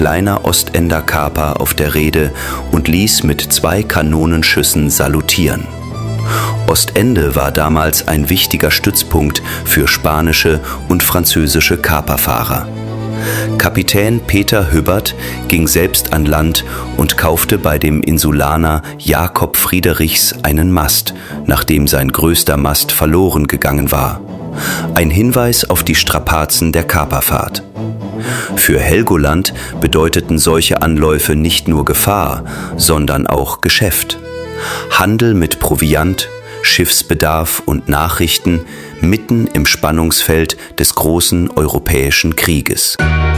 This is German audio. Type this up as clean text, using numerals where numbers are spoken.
kleiner Ostender Kaper auf der Reede und ließ mit 2 Kanonenschüssen salutieren. Ostende war damals ein wichtiger Stützpunkt für spanische und französische Kaperfahrer. Kapitän Peter Hübbert ging selbst an Land und kaufte bei dem Insulaner Jakob Friedrichs einen Mast, nachdem sein größter Mast verloren gegangen war. Ein Hinweis auf die Strapazen der Kaperfahrt. Für Helgoland bedeuteten solche Anläufe nicht nur Gefahr, sondern auch Geschäft. Handel mit Proviant, Schiffsbedarf und Nachrichten mitten im Spannungsfeld des großen europäischen Krieges.